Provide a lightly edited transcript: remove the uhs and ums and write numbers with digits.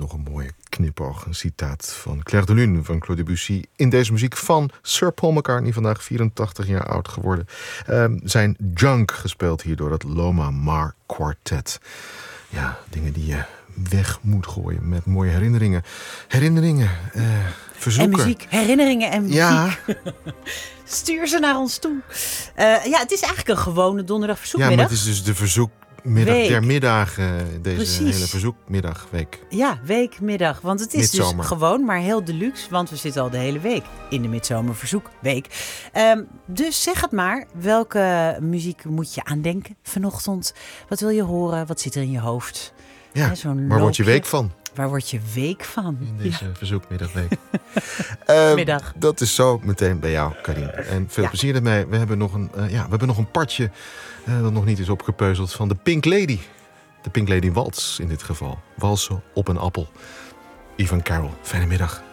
nog een mooie knipoog. Een citaat van Clair de Lune van Claude Debussy. In deze muziek van Sir Paul McCartney, vandaag 84 jaar oud geworden. Zijn Junk gespeeld hier door het Loma Mar Quartet. Ja, dingen die je weg moet gooien met mooie herinneringen. Herinneringen, verzoeken. En muziek, herinneringen en muziek. Ja. Stuur ze naar ons toe. Het is eigenlijk een gewone donderdag verzoekmiddag. Ja, maar het is dus de verzoekmiddag der middagen. Deze Precies. hele verzoekmiddagweek. Ja, weekmiddag. Want het is Midzomer. dus gewoon, maar heel deluxe. Want we zitten al de hele week in de midzomerverzoekweek. Dus zeg het maar. Welke muziek moet je aandenken vanochtend? Wat wil je horen? Wat zit er in je hoofd? Ja, Zo'n waar word je loopje. week van? Waar word je week van? In deze verzoekmiddagweek. Middag. Dat is zo meteen bij jou, Karin. En veel plezier ermee. We hebben nog een partje dat nog niet is opgepeuzeld van de Pink Lady. De Pink Lady Waltz in dit geval. Walsen op een appel. Ivan Carroll, fijne middag.